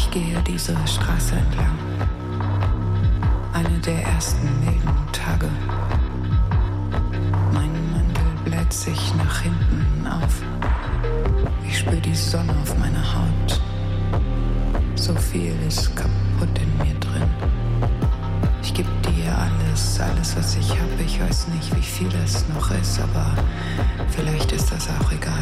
Ich gehe diese Straße entlang. Eine der ersten milden Tage. Mein Mantel bläht sich nach hinten auf. Ich spür die Sonne auf meiner Haut. So viel ist kaputt in mir drin. Ich geb dir alles, was ich hab. Ich weiß nicht, wie viel es noch ist, aber vielleicht ist das auch egal.